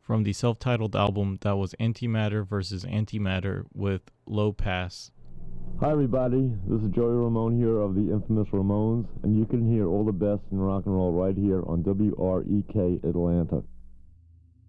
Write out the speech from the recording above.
from the self-titled album that was Antimatter versus Antimatter with Low Pass. Hi everybody, this is Joey Ramone here of the infamous Ramones, and you can hear all the best in rock and roll right here on WREK Atlanta.